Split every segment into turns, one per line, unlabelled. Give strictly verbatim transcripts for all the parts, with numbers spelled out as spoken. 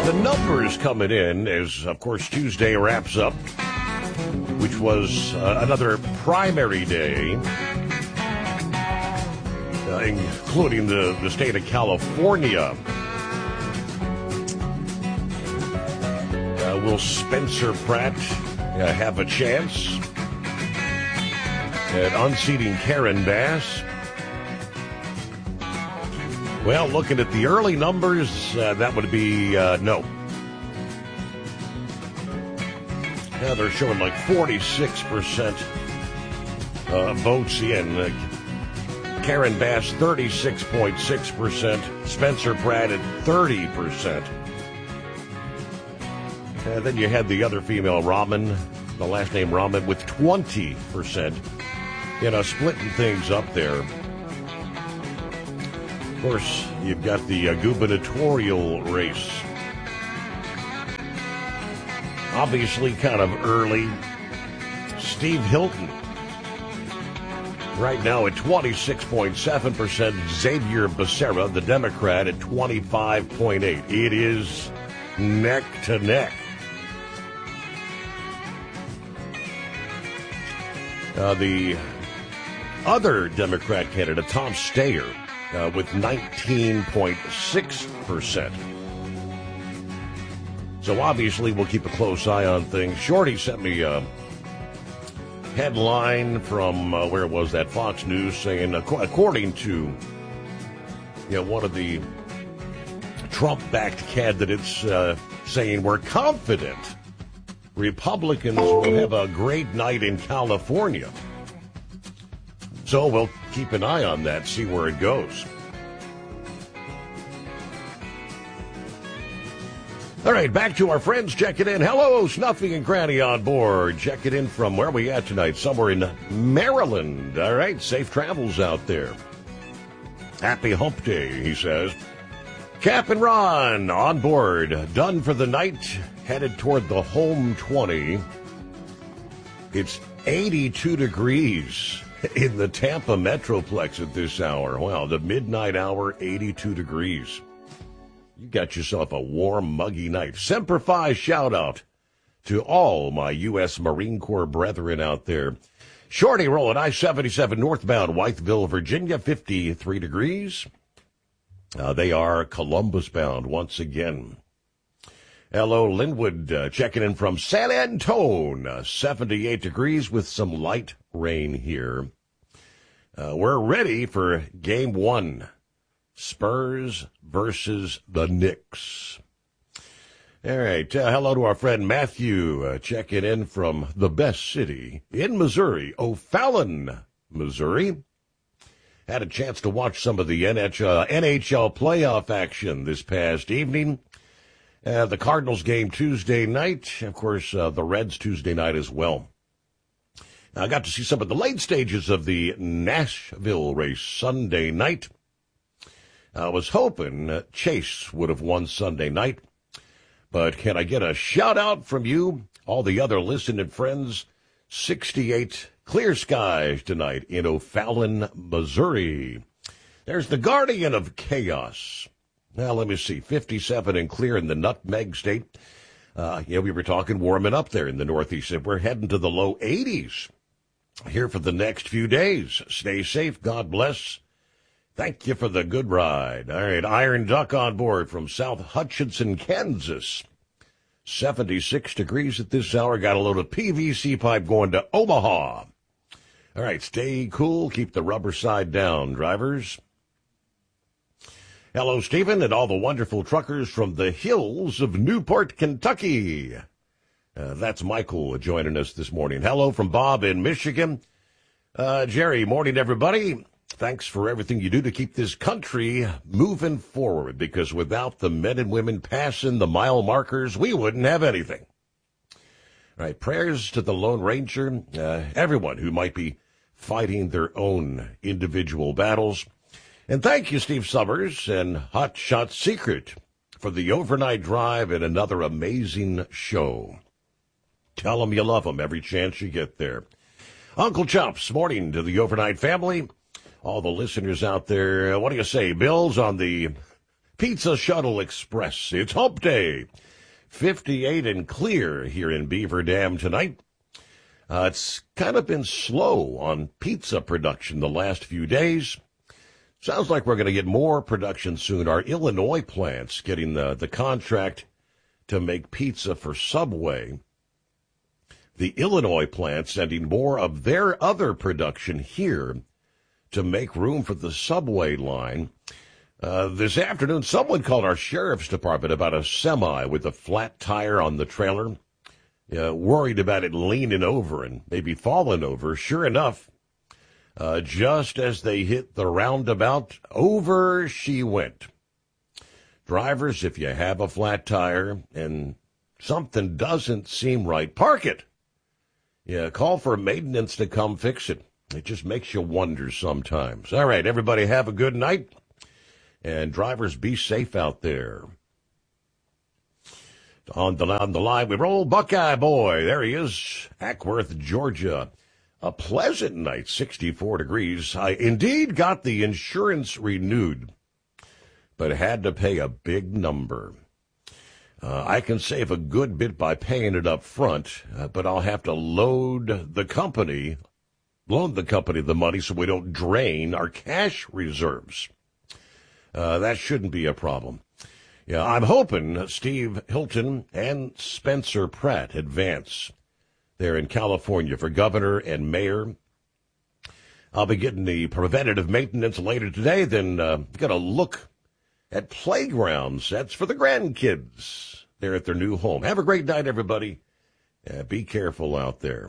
The numbers coming in as, of course, Tuesday wraps up, which was uh, another primary day, uh, including the, the state of California. Uh, will Spencer Pratt uh, have a chance at unseating Karen Bass? Well, looking at the early numbers, uh, that would be uh, no. Yeah, they're showing like forty-six percent uh, votes in. Uh, Karen Bass, thirty-six point six percent. Spencer Pratt at thirty percent. And then you had the other female, Rahman, the last name Rahman, with twenty percent. You know, splitting things up there. Of course, you've got the uh, gubernatorial race. Obviously kind of early. Steve Hilton, right now at twenty-six point seven percent. Xavier Becerra, the Democrat, at twenty-five point eight percent. It is neck to neck. Uh, the other Democrat candidate, Tom Steyer, uh, with nineteen point six percent. So obviously we'll keep a close eye on things. Shorty sent me a headline from, uh, where was that, Fox News, saying, according to you know, one of the Trump-backed candidates, uh, saying we're confident Republicans will have a great night in California. So we'll keep an eye on that, see where it goes. All right, back to our friends checking in. Hello, Snuffy and Granny on board. Checking in from where we at tonight? Somewhere in Maryland. All right, safe travels out there. Happy hump day, he says. Cap and Ron on board. Done for the night. Headed toward the home twenty. It's eighty-two degrees in the Tampa Metroplex at this hour. Wow, the midnight hour, eighty-two degrees. You got yourself a warm, muggy night. Semper Fi shout out to all my U S Marine Corps brethren out there. Shorty rolling I seventy-seven northbound Whiteville, Virginia, fifty-three degrees. Uh, they are Columbus bound once again. Hello, Linwood, uh, checking in from San Antone, uh, seventy-eight degrees with some light rain here. Uh, we're ready for game one. Spurs versus the Knicks. All right. Uh, hello to our friend Matthew, uh, checking in from the best city in Missouri, O'Fallon, Missouri. Had a chance to watch some of the N H L, N H L playoff action this past evening. Uh, the Cardinals game Tuesday night. Of course, uh, the Reds Tuesday night as well. I got to see some of the late stages of the Nashville race Sunday night. I was hoping Chase would have won Sunday night, but can I get a shout out from you, all the other listening friends? sixty-eight clear skies tonight in O'Fallon, Missouri. There's the Guardian of Chaos. Now, let me see, fifty-seven and clear in the Nutmeg State. Uh, yeah, we were talking warming up there in the Northeast, and we're heading to the low eighties here for the next few days. Stay safe. God bless. Thank you for the good ride. All right, Iron Duck on board from South Hutchinson, Kansas. seventy-six degrees at this hour. Got a load of P V C pipe going to Omaha. All right, stay cool. Keep the rubber side down, drivers. Hello, Stephen, and all the wonderful truckers from the hills of Newport, Kentucky. Uh, that's Michael joining us this morning. Hello from Bob in Michigan. Uh, Jerry, morning, everybody. Thanks for everything you do to keep this country moving forward, because without the men and women passing the mile markers, we wouldn't have anything. All right, prayers to the Lone Ranger, uh, everyone who might be fighting their own individual battles. And thank you, Steve Summers and Hot Shot Secret, for the overnight drive and another amazing show. Tell them you love them every chance you get there. Uncle Chumps, morning to the overnight family. All the listeners out there, what do you say? Bills on the Pizza Shuttle Express. It's hump day. fifty-eight and clear here in Beaver Dam tonight. Uh, it's kind of been slow on pizza production the last few days. Sounds like we're going to get more production soon. Our Illinois plant's getting the, the contract to make pizza for Subway. The Illinois plant sending more of their other production here to make room for the Subway line. Uh, this afternoon, someone called our sheriff's department about a semi with a flat tire on the trailer. Uh, worried about it leaning over and maybe falling over. Sure enough, uh, just as they hit the roundabout, over she went. Drivers, if you have a flat tire and something doesn't seem right, park it. Yeah, call for maintenance to come fix it. It just makes you wonder sometimes. All right, everybody have a good night. And drivers, be safe out there. On the, on the line, we roll Buckeye Boy. There he is, Ackworth, Georgia. A pleasant night, sixty-four degrees. I indeed got the insurance renewed, but had to pay a big number. Uh, I can save a good bit by paying it up front, uh, but I'll have to load the company, loan the company the money so we don't drain our cash reserves. Uh, that shouldn't be a problem. Yeah, I'm hoping Steve Hilton and Spencer Pratt advance. They're in California for governor and mayor. I'll be getting the preventative maintenance later today, then uh, got to look at playground sets for the grandkids. They're at their new home. Have a great night, everybody. Uh, be careful out there.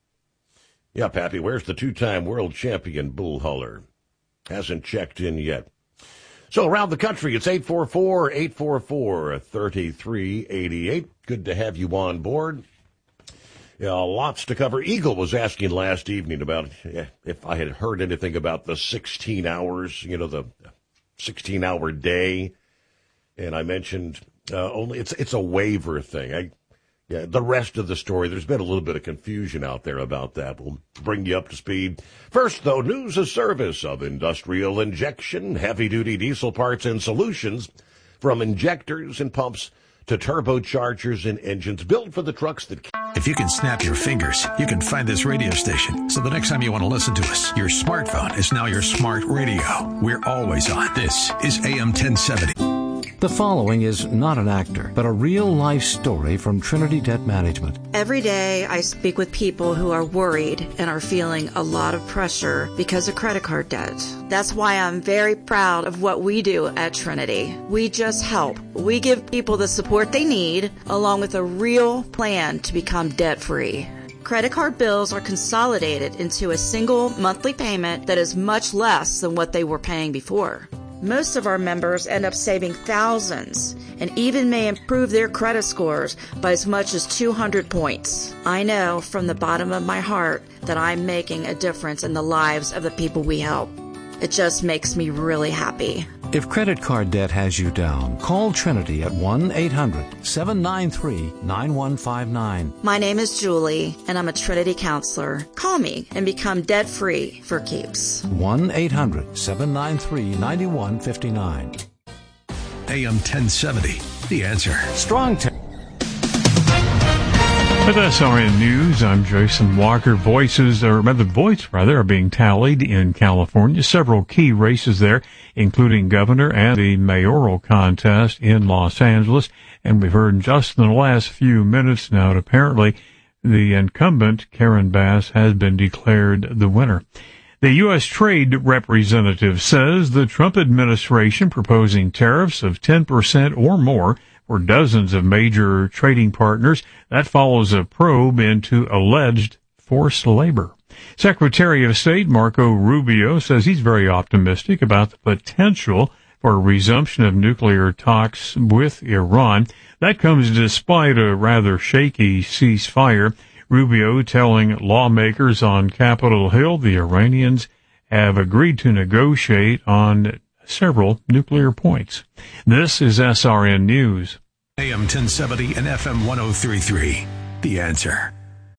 Yeah, Pappy, where's the two-time world champion bull hauler? Hasn't checked in yet. So around the country, it's eight four four, eight four four, three three eight eight. Good to have you on board. Yeah, lots to cover. Eagle was asking last evening about if I had heard anything about the sixteen hours, you know, the sixteen-hour day. And I mentioned uh, only it's it's a waiver thing. I, yeah, the rest of the story, there's been a little bit of confusion out there about that. We'll bring you up to speed. First, though, news of service of industrial injection, heavy-duty diesel parts and solutions, from injectors and pumps to turbochargers and engines built for the trucks that...
If you can snap your fingers, you can find this radio station. So the next time you want to listen to us, your smartphone is now your smart radio. We're always on. This is A M ten seventy.
The following is not an actor, but a real-life story from Trinity Debt Management.
Every day I speak with people who are worried and are feeling a lot of pressure because of credit card debt. That's why I'm very proud of what we do at Trinity. We just help. We give people the support they need, along with a real plan to become debt-free. Credit card bills are consolidated into a single monthly payment that is much less than what they were paying before. Most of our members end up saving thousands and even may improve their credit scores by as much as two hundred points. I know from the bottom of my heart that I'm making a difference in the lives of the people we help. It just makes me really happy.
If credit card debt has you down, call Trinity at one eight hundred, seven nine three, nine one five nine.
My name is Julie, and I'm a Trinity counselor. Call me and become debt-free for keeps.
one eight hundred, seven nine three, nine one five nine.
A M ten seventy, The Answer.
Strong t-
With S R N News, I'm Jason Walker. Voices, or rather votes rather, are being tallied in California. Several key races there, including governor and the mayoral contest in Los Angeles. And we've heard just in the last few minutes now that apparently the incumbent, Karen Bass, has been declared the winner. The U S Trade Representative says the Trump administration proposing tariffs of ten percent or more for dozens of major trading partners. That follows a probe into alleged forced labor. Secretary of State Marco Rubio says he's very optimistic about the potential for a resumption of nuclear talks with Iran. That comes despite a rather shaky ceasefire. Rubio telling lawmakers on Capitol Hill the Iranians have agreed to negotiate on several nuclear points. This is S R N News.
A M ten seventy and F M ten thirty-three. The Answer.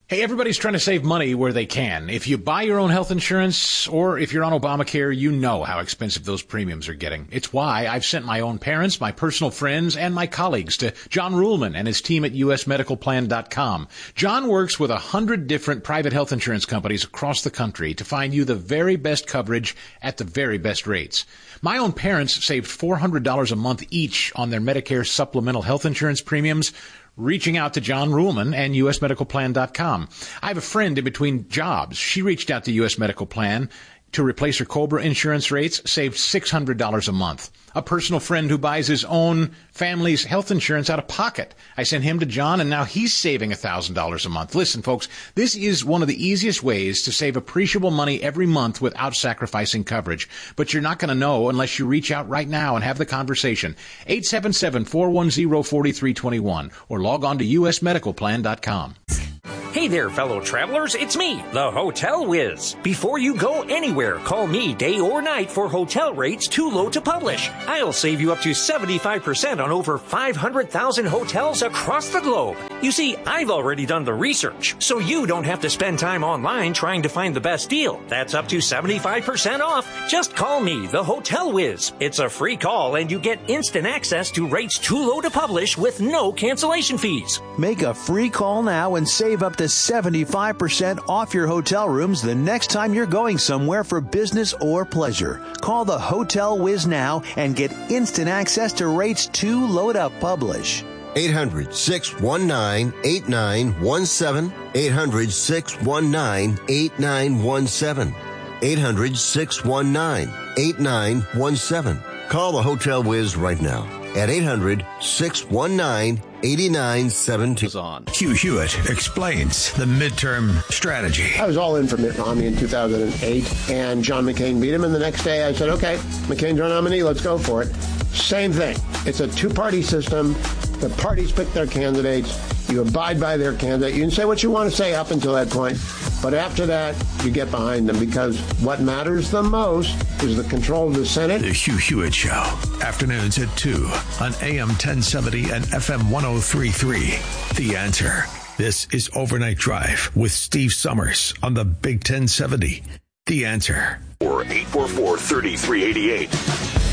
Hey, everybody's trying to save money where they can. If you buy your own health insurance or if you're on Obamacare, you know how expensive those premiums are getting. It's why I've sent my own parents, my personal friends, and my colleagues to John Ruhlman and his team at U S medical plan dot com. John works with a hundred different private health insurance companies across the country to find you the very best coverage at the very best rates. My own parents saved four hundred dollars a month each on their Medicare supplemental health insurance premiums, reaching out to John Ruhlman and U S medical plan dot com. I have a friend in between jobs. She reached out to U S Medical Plan to replace her COBRA insurance rates, saved six hundred dollars a month. A personal friend who buys his own family's health insurance out of pocket. I sent him to John, and now he's saving one thousand dollars a month. Listen, folks, this is one of the easiest ways to save appreciable money every month without sacrificing coverage. But you're not going to know unless you reach out right now and have the conversation. eight seven seven, four one zero, four three two one or log on to U S medical plan dot com.
Hey there, fellow travelers. It's me, the Hotel Whiz. Before you go anywhere, call me day or night for hotel rates too low to publish. I'll save you up to seventy-five percent on over five hundred thousand hotels across the globe. You see, I've already done the research, so you don't have to spend time online trying to find the best deal. That's up to seventy-five percent off. Just call me, the Hotel Whiz. It's a free call, and you get instant access to rates too low to publish with no cancellation fees.
Make a free call now and save up to seventy-five percent off your hotel rooms the next time you're going somewhere for business or pleasure. Call the Hotel Whiz now and get instant access to rates too low to publish.
eight hundred, six one nine, eight nine one seven. eight hundred, six one nine, eight nine one seven. eight hundred, six one nine, eight nine one seven. Call the Hotel Whiz right now at eight hundred, six one nine, eight nine seven two.
Hugh Hewitt explains the midterm strategy.
I was all in for Mitt Romney in two thousand eight, and John McCain beat him, and the next day I said, okay, McCain's our nominee, let's go for it. Same thing. It's a two-party system. The parties pick their candidates. You abide by their candidate. You can say what you want to say up until that point, but after that, you get behind them, because what matters the most is the control of the Senate.
The Hugh Hewitt Show, afternoons at two on A M ten seventy and F M one oh three point three. The Answer. This is Overnight Drive with Steve Summers on the Big ten seventy. The Answer.
Or eight four four, three three eight eight.